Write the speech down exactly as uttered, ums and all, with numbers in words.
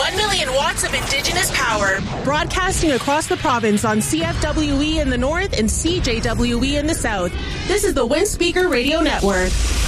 one million watts of indigenous power. Broadcasting across the province on C F W E in the north and C J W E in the south. This is the Windspeaker Radio Network.